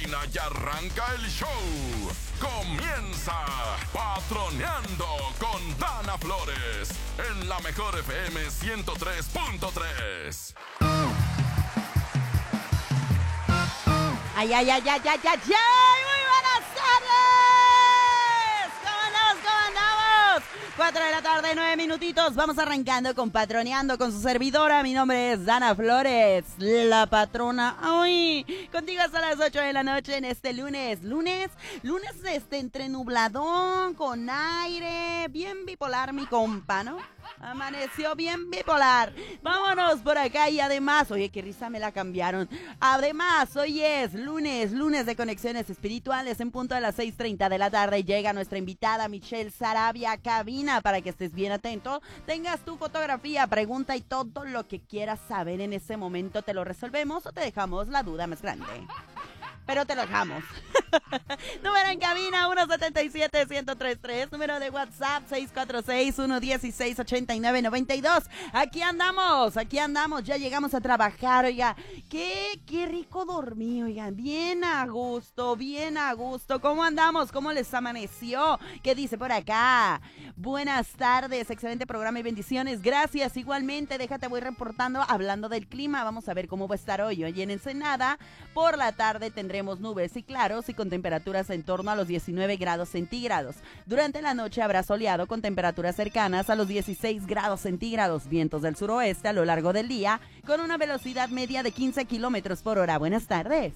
cabina y arranca el show. Comienza Patroneando con Dana Flores en la Mejor FM 103.3. ¡Ay, ay, ay, ay, ay, ay, ay! ¡Muy buenas tardes! ¿Cómo andamos? ¿Cómo andamos? 4 de la tarde, 9 minutitos. Vamos arrancando con Patroneando con su servidora. Mi nombre es Dana Flores, la patrona. ¡Ay! Contigo hasta las 8 de la noche en este lunes. Lunes entre nubladón, con aire. Bien bipolar, mi compa, ¿no? Amaneció bien bipolar. Vámonos por acá y además, oye, qué risa me la cambiaron. Además, hoy es lunes de conexiones espirituales en punto de las 6:30 de la tarde. Llega nuestra invitada Michelle Sarabia a cabina para que estés bien atento. Tengas tu fotografía, pregunta y todo lo que quieras saber en ese momento te lo resolvemos o te dejamos la duda más grande. Pero te lo dejamos. Número en cabina 177-1033. Número de WhatsApp 646-116-8992. Aquí andamos. Ya llegamos a trabajar, oiga. Qué rico dormí, oigan. Bien a gusto. ¿Cómo andamos? ¿Cómo les amaneció? ¿Qué dice por acá? Buenas tardes, excelente programa y bendiciones. Gracias, igualmente. Déjate, voy reportando, hablando del clima. Vamos a ver cómo va a estar hoy. Hoy en Ensenada, por la tarde tendremos nubes y claros y con temperaturas en torno a los 19 grados centígrados. Durante la noche habrá soleado con temperaturas cercanas a los 16 grados centígrados. Vientos del suroeste a lo largo del día con una velocidad media de 15 kilómetros por hora. Buenas tardes.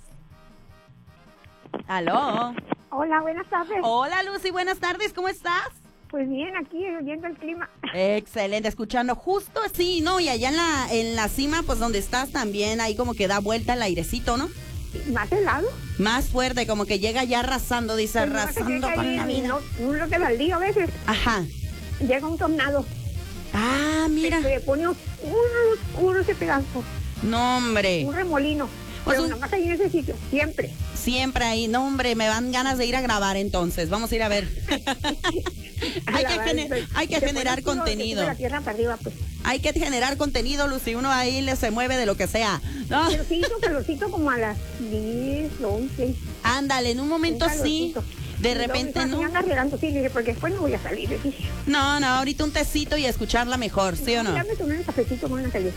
¿Aló? Hola, buenas tardes. Hola, Lucy, buenas tardes, ¿cómo estás? Pues bien, aquí oyendo el clima. Excelente, escuchando justo así, ¿no? Y allá en la cima, pues donde estás también, ahí como que da vuelta el airecito, ¿no? ¿Más helado? Más fuerte, como que llega ya arrasando, dice, Pues arrasando con la vida. Uno que baldío a veces. Ajá. Llega un tornado. Ah, mira. Se pone oscuro ese pedazo. No, hombre. Un remolino. Pues pero nada más ahí en ese sitio, siempre. Siempre ahí. No, hombre, me dan ganas de ir a grabar entonces. Vamos a ir a ver. Hay que generar contenido. La tierra para arriba, pues. Hay que generar contenido, Lucy. Uno ahí se mueve de lo que sea, ¿no? Calorcito como a las 10, 11. Ándale, en un momento sí. De repente no. Me anda regando, sí, dije, porque después no voy a salir. No, ahorita un tecito y escucharla mejor, ¿sí o no? Ya me tomé un cafecito con una salida.